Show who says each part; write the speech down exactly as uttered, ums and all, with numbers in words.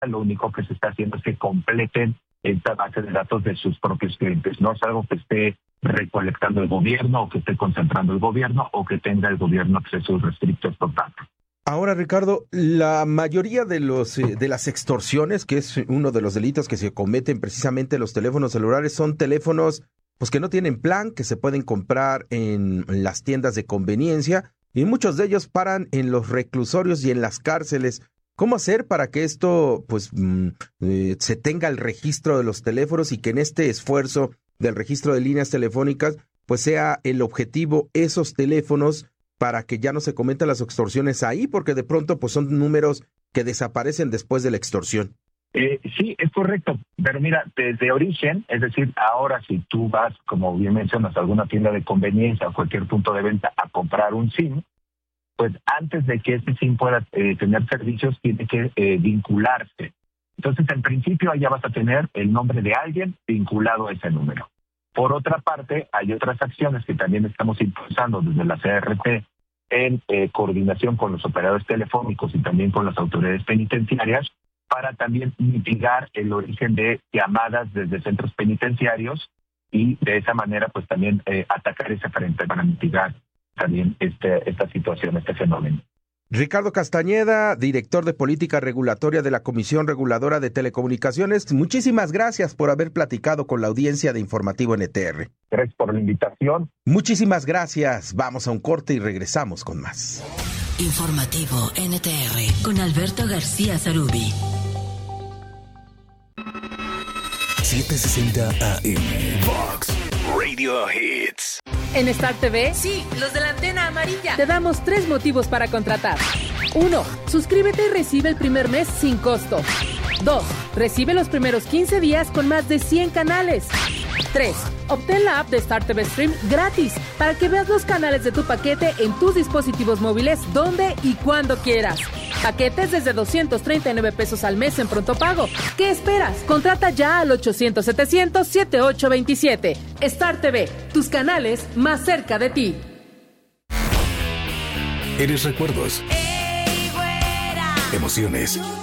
Speaker 1: lo único que se está haciendo es que completen esta base de datos de sus propios clientes. No es algo que esté recolectando el gobierno o que esté concentrando el gobierno o que tenga el gobierno accesos restrictos total.
Speaker 2: Ahora, Ricardo, la mayoría de los eh, de las extorsiones, que es uno de los delitos que se cometen precisamente en los teléfonos celulares, son teléfonos pues que no tienen plan, que se pueden comprar en las tiendas de conveniencia, y muchos de ellos paran en los reclusorios y en las cárceles. ¿Cómo hacer para que esto pues mm, eh, se tenga el registro de los teléfonos y que en este esfuerzo del registro de líneas telefónicas pues sea el objetivo esos teléfonos, para que ya no se cometan las extorsiones ahí, porque de pronto pues son números que desaparecen después de la extorsión?
Speaker 1: Eh, sí, es correcto, pero mira, desde origen, es decir, ahora si tú vas, como bien mencionas, a alguna tienda de conveniencia o cualquier punto de venta a comprar un SIM, pues antes de que este SIM pueda eh, tener servicios, tiene que eh, vincularse. Entonces, en principio, allá vas a tener el nombre de alguien vinculado a ese número. Por otra parte, hay otras acciones que también estamos impulsando desde la C R T en eh, coordinación con los operadores telefónicos y también con las autoridades penitenciarias para también mitigar el origen de llamadas desde centros penitenciarios y de esa manera pues también eh, atacar ese frente para mitigar también este, esta situación, este fenómeno.
Speaker 2: Ricardo Castañeda, director de Política Regulatoria de la Comisión Reguladora de Telecomunicaciones, muchísimas gracias por haber platicado con la audiencia de Informativo N T R.
Speaker 1: Gracias por la invitación.
Speaker 2: Muchísimas gracias. Vamos a un corte y regresamos con más.
Speaker 3: Informativo N T R con Alberto García Zarubi.
Speaker 4: setecientos sesenta A M Vox Radio Hits.
Speaker 5: En Star T V,
Speaker 3: Sí, los de la antena amarilla.
Speaker 5: te damos tres motivos para contratar. Uno, suscríbete y recibe el primer mes sin costo. Dos, recibe los primeros quince días con más de cien canales. Tres, obtén la app de Star T V Stream gratis para que veas los canales de tu paquete en tus dispositivos móviles donde y cuando quieras. Paquetes desde doscientos treinta y nueve pesos al mes en pronto pago. ¿Qué esperas? Contrata ya al ochocientos setecientos setenta y ocho veintisiete. Star T V, tus canales más cerca de ti.
Speaker 4: Eres recuerdos,
Speaker 3: ¡Ey, güera!
Speaker 4: emociones,